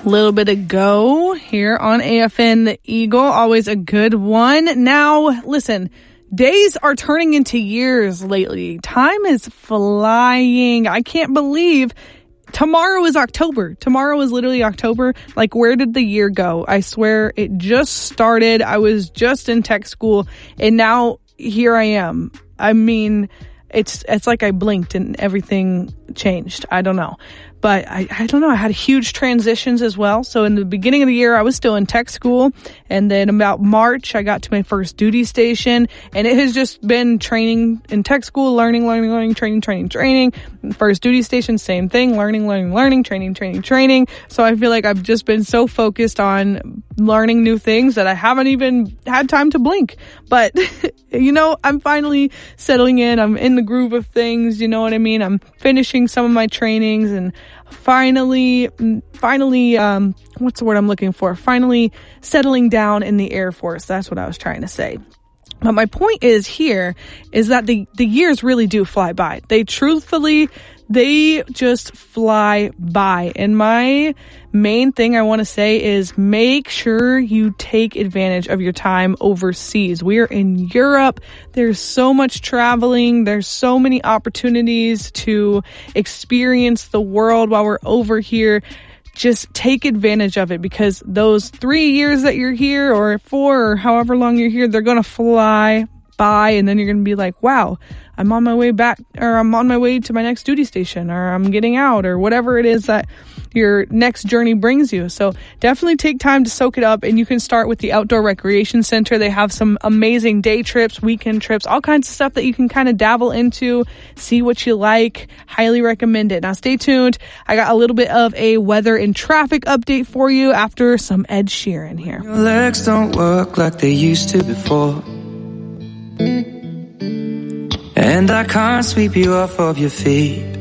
Little bit of Go here on AFN The Eagle. Always a good one. Now, listen, days are turning into years lately. Time is flying. I can't believe tomorrow is October. Tomorrow is literally October. Like, where did the year go? I swear it just started. I was just in tech school and now here I am. I mean, it's like I blinked and everything changed. I don't know. But I don't know. I had huge transitions as well. So in the beginning of the year, I was still in tech school. And then about March, I got to my first duty station. And it has just been training in tech school, learning, training. First duty station, same thing, learning, training. So I feel like I've just been so focused on learning new things that I haven't even had time to blink. But, you know, I'm finally settling in. I'm in the groove of things. You know what I mean? I'm finishing some of my trainings and finally, what's the word I'm looking for? Finally settling down in the Air Force. That's what I was trying to say. But my point is that the years really do fly by. They just fly by. And my main thing I want to say is make sure you take advantage of your time overseas. We are in Europe. There's so much traveling. There's so many opportunities to experience the world while we're over here. Just take advantage of it, because those 3 years that you're here, or 4, or however long you're here, they're going to fly by, and then you're going to be like, wow, I'm on my way back, or I'm on my way to my next duty station, or I'm getting out, or whatever it is that your next journey brings you. So definitely take time to soak it up, and you can start with the Outdoor Recreation Center. They have some amazing day trips, weekend trips, all kinds of stuff that you can kind of dabble into, see what you like. Highly recommend it. Now stay tuned. I got a little bit of a weather and traffic update for you after some Ed Sheeran here. Your legs don't work like they used to before, and I can't sweep you off of your feet.